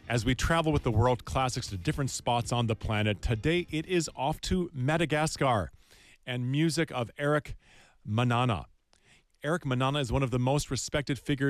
As we travel with the world classics to different spots on the planet, today it is off to Madagascar and music of Eric Manana. Eric Manana is one of the most respected figures